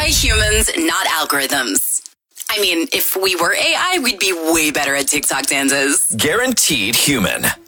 humans, not algorithms. I mean, if we were AI, we'd be way better at TikTok dances. Guaranteed human.